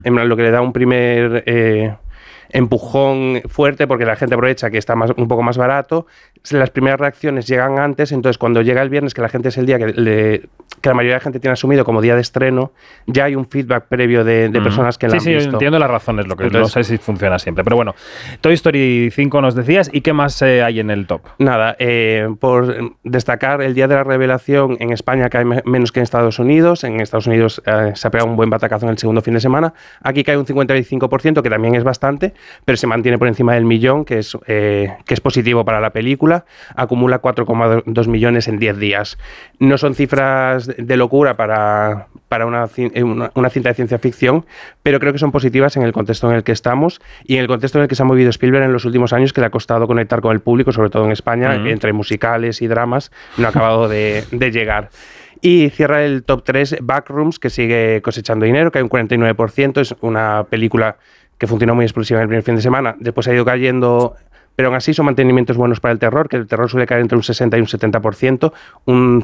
en plan, lo que le da un primer empujón fuerte, porque la gente aprovecha que está un poco más barato. Las primeras reacciones llegan antes, entonces cuando llega el viernes, que la gente es el día que la mayoría de la gente tiene asumido como día de estreno, ya hay un feedback previo de personas que la han visto. Sí, entiendo las razones, lo que entonces, no sé si funciona siempre. Pero bueno, Toy Story 5 nos decías, ¿y qué más hay en el top? Nada, por destacar el día de la revelación en España cae menos que en Estados Unidos. En Estados Unidos se ha pegado un buen batacazo en el segundo fin de semana. Aquí cae un 55%, que también es bastante, pero se mantiene por encima del millón, que es positivo para la película. Acumula 4,2 millones en 10 días. No son cifras de locura para una cinta de ciencia ficción, pero creo que son positivas en el contexto en el que estamos y en el contexto en el que se ha movido Spielberg en los últimos años, que le ha costado conectar con el público, sobre todo en España, entre musicales y dramas, no ha acabado de llegar. Y cierra el top 3 Backrooms, que sigue cosechando dinero, que hay un 49%, es una película que funcionó muy explosiva en el primer fin de semana, después ha ido cayendo, pero aún así son mantenimientos buenos para el terror, que el terror suele caer entre un 60 y un 70%, un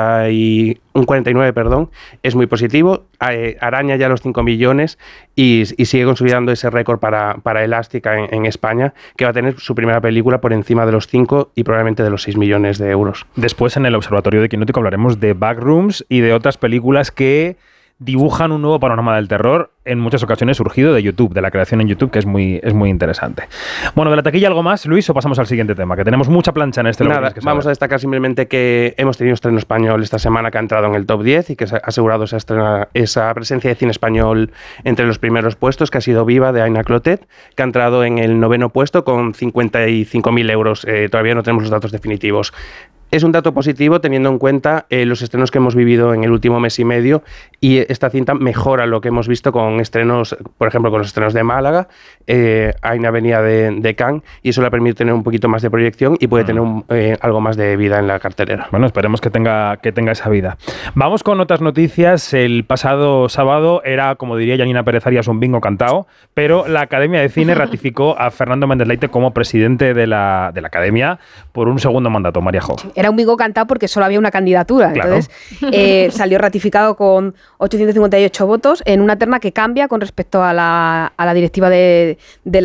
49%, perdón, es muy positivo, araña ya los 5 millones y sigue consolidando ese récord para Elástica en España, que va a tener su primera película por encima de los 5 y probablemente de los 6 millones de euros. Después en el Observatorio de Quinótico hablaremos de Backrooms y de otras películas que dibujan un nuevo panorama del terror, en muchas ocasiones surgido de YouTube, de la creación en YouTube, que es muy interesante. Bueno, de la taquilla, ¿algo más, Luis, o pasamos al siguiente tema? Que tenemos mucha plancha en este. Nada, vamos a destacar simplemente que hemos tenido un estreno español esta semana que ha entrado en el top 10 y que ha asegurado esa presencia de cine español entre los primeros puestos, que ha sido Viva, de Aina Clotet, que ha entrado en el 9º puesto con 55.000 euros. Todavía no tenemos los datos definitivos. Es un dato positivo teniendo en cuenta los estrenos que hemos vivido en el último mes y medio, y esta cinta mejora lo que hemos visto con estrenos, por ejemplo, con los estrenos de Málaga. Aina venía de Cannes y eso le permite tener un poquito más de proyección y puede tener algo más de vida en la cartelera. Bueno, esperemos que tenga esa vida. Vamos con otras noticias. El pasado sábado era, como diría Janina Pérez Arias, un bingo cantado, pero la Academia de Cine ratificó a Fernando Méndez Leite como presidente de la Academia por un segundo mandato. María Jo. Era un bingo cantado porque solo había una candidatura. Claro. Entonces salió ratificado con 858 votos en una terna que cambia con respecto a la directiva de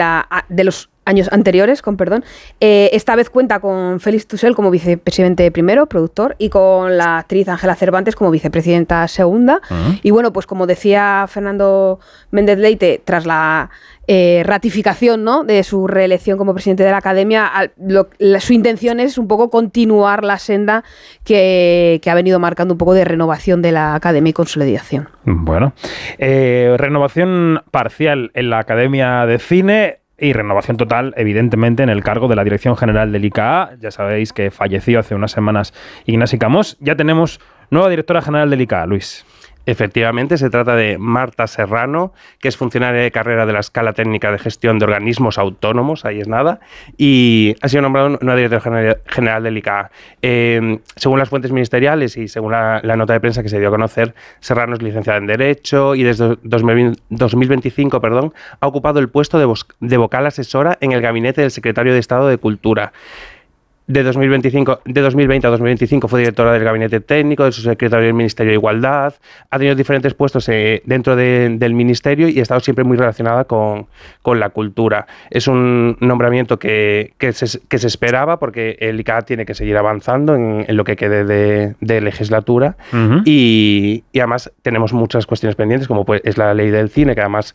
los años anteriores, esta vez cuenta con Félix Tusell como vicepresidente primero, productor, y con la actriz Ángela Cervantes como vicepresidenta segunda. Y bueno, pues como decía Fernando Méndez Leite, tras la ratificación, ¿no?, de su reelección como presidente de la Academia, su intención es un poco continuar la senda que ha venido marcando un poco de renovación de la Academia y consolidación. Bueno, renovación parcial en la Academia de Cine y renovación total, evidentemente, en el cargo de la Dirección General del ICA. Ya sabéis que falleció hace unas semanas Ignasi Camós. Ya tenemos nueva directora general del ICA, Luis. Efectivamente, se trata de Marta Serrano, que es funcionaria de carrera de la Escala Técnica de Gestión de Organismos Autónomos, ahí es nada, y ha sido nombrada nueva directora general del ICA. Según las fuentes ministeriales y según la nota de prensa que se dio a conocer, Serrano es licenciada en Derecho y desde 2025 ha ocupado el puesto de vocal asesora en el gabinete del secretario de Estado de Cultura. De 2020 a 2025 fue directora del Gabinete Técnico, del subsecretario del Ministerio de Igualdad, ha tenido diferentes puestos dentro del Ministerio y ha estado siempre muy relacionada con la cultura. Es un nombramiento que se esperaba porque el ICA tiene que seguir avanzando en lo que quede de legislatura y además tenemos muchas cuestiones pendientes, como pues es la ley del cine, que además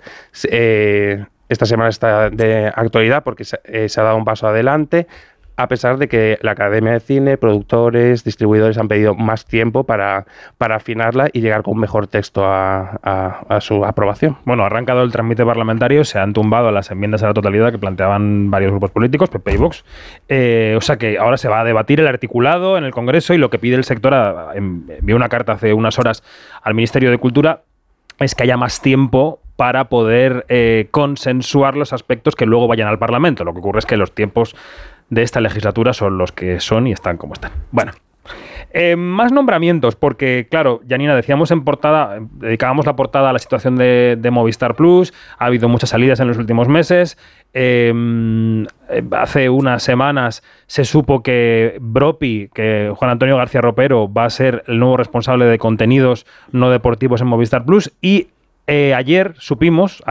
esta semana está de actualidad porque se ha dado un paso adelante, a pesar de que la Academia de Cine, productores, distribuidores han pedido más tiempo para afinarla y llegar con un mejor texto a su aprobación. Bueno, ha arrancado el trámite parlamentario, se han tumbado las enmiendas a la totalidad que planteaban varios grupos políticos, PP y Vox. O sea que ahora se va a debatir el articulado en el Congreso y lo que pide el sector, envió una carta hace unas horas al Ministerio de Cultura, es que haya más tiempo para poder consensuar los aspectos que luego vayan al Parlamento. Lo que ocurre es que los tiempos de esta legislatura son los que son y están como están. Bueno, más nombramientos, porque claro, Janina, decíamos en portada, dedicábamos la portada a la situación de Movistar Plus, ha habido muchas salidas en los últimos meses, hace unas semanas se supo que Bropi, que Juan Antonio García Ropero va a ser el nuevo responsable de contenidos no deportivos en Movistar Plus y ayer supimos,